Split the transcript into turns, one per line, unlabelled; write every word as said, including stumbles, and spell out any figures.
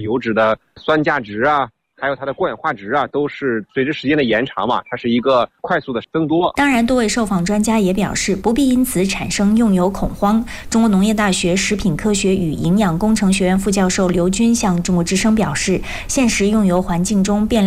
油脂的酸价值啊，还有它的过氧化值啊，都是随着时间的延长嘛，它是一个快速的增多。
当然，多位受访专家也表示，不必因此产生用油恐慌。中国农业大学食品科学与营养工程学院副教授刘军向中国之声表示，现实用油环境中变量